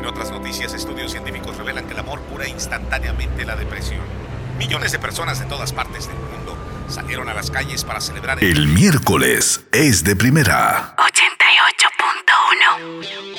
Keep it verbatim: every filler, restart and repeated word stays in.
En otras noticias, estudios científicos revelan que el amor cura instantáneamente la depresión. Millones de personas de todas partes del mundo salieron a las calles para celebrar el... El miércoles es de primera. ochenta y ocho punto uno.